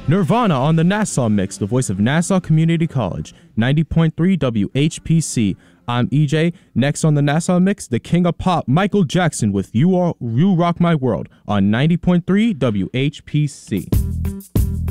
Nirvana on the Nassau Mix, the voice of Nassau Community College, 90.3 WHPC. I'm EJ. Next on the Nassau Mix, the king of pop, Michael Jackson with You Rock My World on 90.3 WHPC.